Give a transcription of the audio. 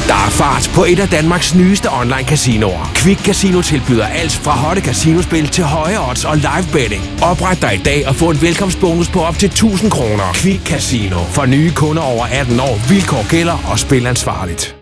Der er fart på et af Danmarks nyeste online casinoer. Quick Casino tilbyder alt fra hotte casinospil til høje odds og live betting. Opret dig i dag og få en velkomstbonus på op til 1000 kroner. Quick Casino. For nye kunder over 18 år. Vilkår gælder og spil ansvarligt.